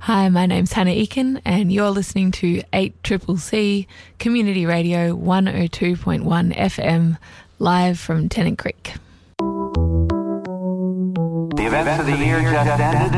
Hi, my name's Hannah Eakin and you're listening to 8CCC Community Radio 102.1 FM, live from Tennant Creek. The events of the year just ended.